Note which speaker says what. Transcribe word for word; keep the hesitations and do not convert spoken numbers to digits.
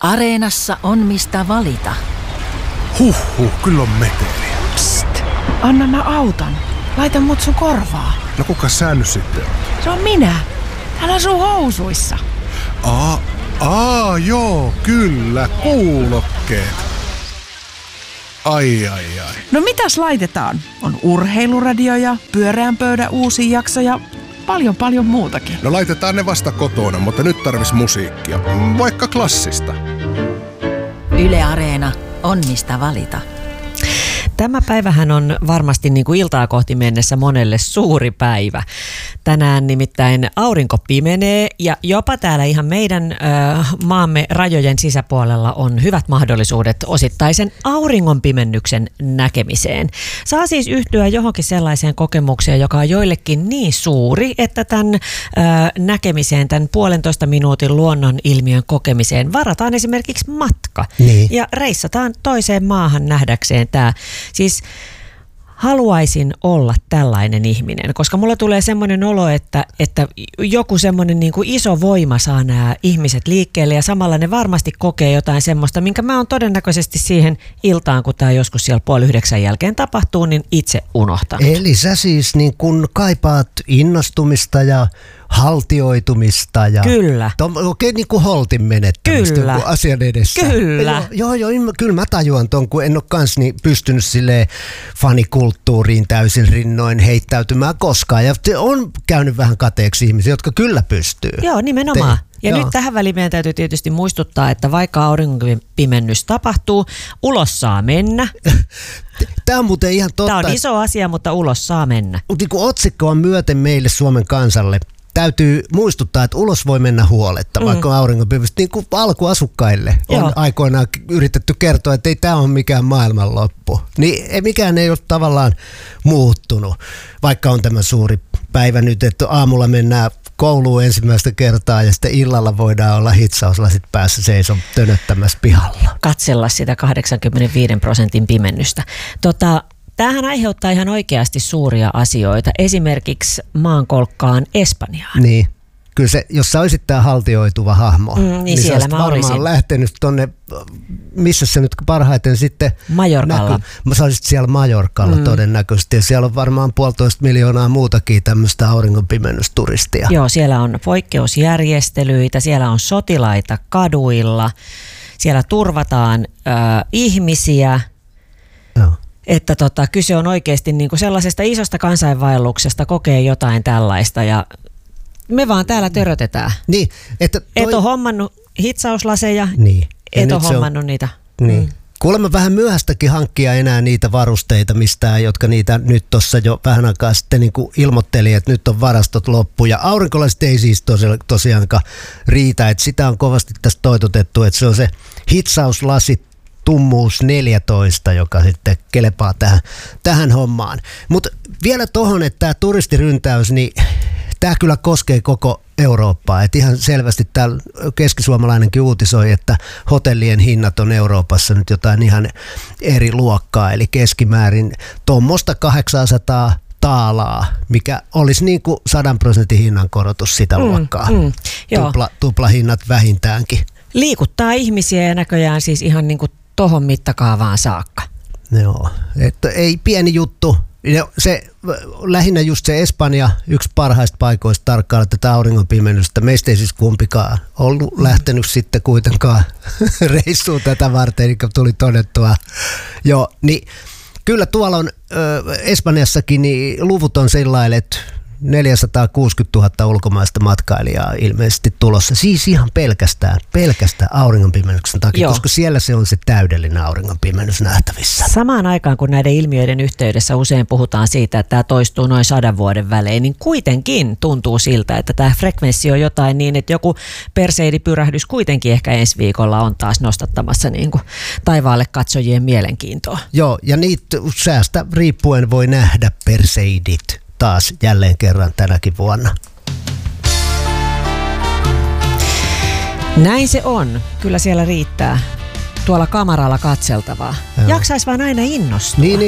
Speaker 1: Areenassa on mistä valita.
Speaker 2: Huhhuh, kyllä on meteliä.
Speaker 3: Psst, anna mä auton. Laita mut sun korvaa.
Speaker 2: No kuka sä nyt sitten?
Speaker 3: Se on minä. Hän asuu housuissa.
Speaker 2: Aa, aa, joo, kyllä, kuulokkeet. Ai, ai, ai.
Speaker 3: No mitäs laitetaan? On urheiluradio ja pyöreän pöydän uusi jakso ja paljon paljon muutakin.
Speaker 2: No laitetaan ne vasta kotona, mutta nyt tarvis musiikkia. Vaikka klassista.
Speaker 1: Yle Areena on mistä valita.
Speaker 4: Tämä päivähän on varmasti niin kuin iltaa kohti mennessä monelle suuri päivä. Tänään nimittäin aurinko pimenee ja jopa täällä ihan meidän ö, maamme rajojen sisäpuolella on hyvät mahdollisuudet osittaisen auringonpimennyksen näkemiseen. Saa siis yhtyä johonkin sellaiseen kokemukseen, joka on joillekin niin suuri, että tämän ö, näkemiseen, tämän puolentoista minuutin luonnon ilmiön kokemiseen varataan esimerkiksi matka.
Speaker 5: Niin.
Speaker 4: Ja reissataan toiseen maahan nähdäkseen tämä. Siis haluaisin olla tällainen ihminen, koska mulla tulee semmoinen olo, että, että joku semmoinen niin kuin iso voima saa nämä ihmiset liikkeelle ja samalla ne varmasti kokee jotain semmoista, minkä mä oon todennäköisesti siihen iltaan, kun tämä joskus siellä puoli yhdeksän jälkeen tapahtuu, niin itse unohtanut.
Speaker 5: Eli sä siis niin kun kaipaat innostumista ja haltioitumista ja
Speaker 4: Kyllä.
Speaker 5: Tom, oikein niin kuin holtin menettämistä
Speaker 4: Kyllä.
Speaker 5: asian edessä.
Speaker 4: Kyllä.
Speaker 5: Joo, joo, joo, kyllä mä tajuan ton, kun en ole kans niin pystynyt silleen fanikulttuuriin täysin rinnoin heittäytymään koskaan. Ja on käynyt vähän kateeksi ihmisiä, jotka kyllä pystyy.
Speaker 4: Joo, nimenomaan.
Speaker 5: Te,
Speaker 4: ja
Speaker 5: joo.
Speaker 4: nyt tähän väliin meidän täytyy tietysti muistuttaa, että vaikka auringonpimennys tapahtuu, ulos saa mennä.
Speaker 5: Tämä on muuten ihan totta.
Speaker 4: Tämä on iso asia, mutta ulos saa mennä.
Speaker 5: Niin kuin otsikko on myöten meille Suomen kansalle. Täytyy muistuttaa, että ulos voi mennä huoletta, mm. vaikka auringonpimennys. Niin kuin alkuasukkaille on
Speaker 4: Joo.
Speaker 5: aikoinaan yritetty kertoa, että ei tämä ole mikään maailmanloppu. Niin mikään ei ole tavallaan muuttunut, vaikka on tämä suuri päivä nyt, että aamulla mennään kouluun ensimmäistä kertaa ja sitten illalla voidaan olla hitsauslasit päässä seison tönöttämässä pihalla.
Speaker 4: Katsella sitä kahdeksankymmentäviisi prosentin pimennystä. Tota, tämähän aiheuttaa ihan oikeasti suuria asioita, esimerkiksi maankolkkaan Espanjaan.
Speaker 5: Niin. Kyllä se, jos sä olisit tämä haltioituva hahmo,
Speaker 4: mm, niin, niin
Speaker 5: siellä
Speaker 4: sä
Speaker 5: varmaan
Speaker 4: olisin.
Speaker 5: lähtenyt tonne, missä se nyt parhaiten sitten
Speaker 4: Majorkalla.
Speaker 5: näkyy. Mä saisit siellä Majorkalla mm. todennäköisesti ja siellä on varmaan puolitoista miljoonaa muutakin tämmöistä auringonpimennysturistia.
Speaker 4: Joo, siellä on poikkeusjärjestelyitä, siellä on sotilaita kaduilla, siellä turvataan ö, ihmisiä.
Speaker 5: Joo. Että
Speaker 4: tota, kyse on oikeasti niinku sellaisesta isosta kansainvaelluksesta, kokee jotain tällaista ja me vaan täällä törötetään.
Speaker 5: Niin, että toi...
Speaker 4: Et ole hommannut hitsauslaseja,
Speaker 5: niin.
Speaker 4: et ole hommannut on... niitä.
Speaker 5: Niin.
Speaker 4: Mm.
Speaker 5: Kuulemma vähän myöhästäkin hankkia enää niitä varusteita mistään, jotka niitä nyt tuossa jo vähän aikaa sitten niin kuin ilmoitteli, että nyt on varastot loppu. Ja aurinkolasit ei siis tosiaankaan riitä, että sitä on kovasti tästä toitotettu, että se on se hitsauslasi tummuus neljätoista, joka sitten kelepaa tähän, tähän hommaan. Mutta vielä tohon, että tämä turistiryntäys, niin tämä kyllä koskee koko Eurooppaa. Et ihan selvästi täällä keskisuomalainenkin uutisoi, että hotellien hinnat on Euroopassa nyt jotain ihan eri luokkaa. Eli keskimäärin tuommoista kahdeksansataa taalaa, mikä olisi niin kuin sadan prosentin hinnankorotus sitä mm, luokkaa. Mm, Tupla, tuplahinnat vähintäänkin.
Speaker 4: Liikuttaa ihmisiä ja näköjään siis ihan niin kuin tohon mittakaavaan saakka.
Speaker 5: Joo, että ei pieni juttu. Se, lähinnä just se Espanja, yksi parhaista paikoista tarkkailla tätä auringonpimennystä. Meistä ei siis kumpikaan ollut lähtenyt sitten kuitenkaan reissuun tätä varten, eli tuli todettua. Joo, niin kyllä tuolla on ö, Espanjassakin niin luvut on sellainen, että neljäsataakuusikymmentätuhatta ulkomaista matkailijaa ilmeisesti tulossa. Siis ihan pelkästään, pelkästään auringonpimennyksen takia, Joo. koska siellä se on se täydellinen auringonpimennys nähtävissä.
Speaker 4: Samaan aikaan, kun näiden ilmiöiden yhteydessä usein puhutaan siitä, että tämä toistuu noin sadan vuoden välein, niin kuitenkin tuntuu siltä, että tämä frekvenssi on jotain niin, että joku perseidipyrähdys kuitenkin ehkä ensi viikolla on taas nostattamassa niin kuin taivaalle katsojien mielenkiintoa.
Speaker 5: Joo, ja niitä säästä riippuen voi nähdä perseidit taas jälleen kerran tänäkin vuonna.
Speaker 4: Näin se on. Kyllä siellä riittää tuolla kamaralla katseltavaa.
Speaker 5: Joo.
Speaker 4: Jaksaisi vaan aina innostua.
Speaker 5: Niin, niin